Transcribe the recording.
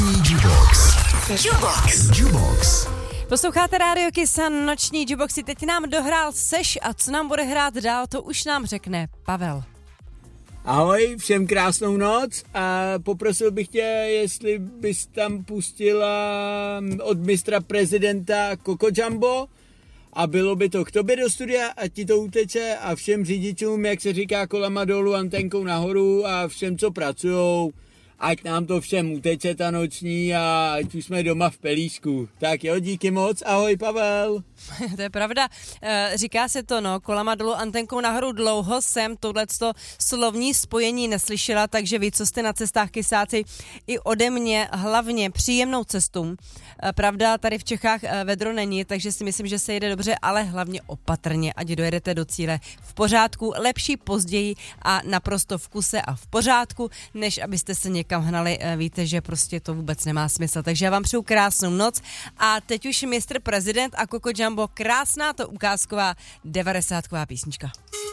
Noční Jubox. Jubox. Posloucháte Rádio Kiss a Noční Juboxy. Teď nám dohrál Seš a co nám bude hrát dál, to už nám řekne Pavel. Ahoj, všem krásnou noc a poprosil bych tě, jestli bys tam pustila od mistra prezidenta Coco Jumbo a bylo by to k tobě do studia a ti to uteče a všem řidičům, jak se říká, kolama dolů, antenkou nahoru a všem, co pracujou, ať nám to všem uteče ta noční a ať už jsme doma v pelíšku. Tak jo, díky moc, ahoj Pavel. To je pravda, říká se to, kolama dolů, antenkou nahoru. Dlouho jsem tohleto slovní spojení neslyšela, takže vy, co jste na cestách, kysáci, i ode mě hlavně příjemnou cestu. Pravda, tady v Čechách vedro není, takže si myslím, že se jede dobře, ale hlavně opatrně, ať dojedete do cíle v pořádku, lepší později a naprosto v kuse a v pořádku, než abyste se někam hnali. Víte, že prostě to vůbec nemá smysl, takže já vám přeju krásnou noc a teď už mistr prezident a Coco Jumbo, krásná to ukázková 90ková písnička.